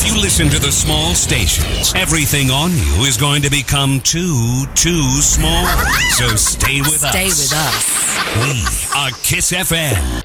If you listen to the small stations, everything on you is going to become too small. So stay with us. Stay with us. We are Kiss FM.